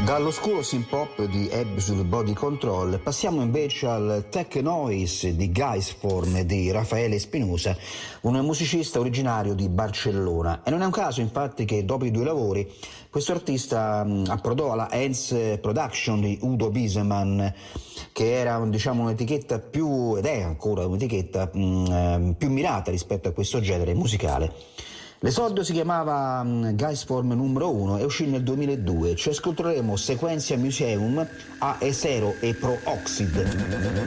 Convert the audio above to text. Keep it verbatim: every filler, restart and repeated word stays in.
Dall'oscuro synth pop di Absolute Body Control passiamo invece al tech noise di Gaisform di Raffaele Spinosa, un musicista originario di Barcellona. E non è un caso infatti che dopo i due lavori questo artista mh, approdò alla Hands Production di Udo Biesemann, che era diciamo un'etichetta più, ed è ancora un'etichetta mh, più mirata rispetto a questo genere musicale. L'esordio si chiamava um, Gaisform numero uno e uscì nel duemiladue. Ci ascolteremo Sequentia Museum A E zero e Pro Oxide.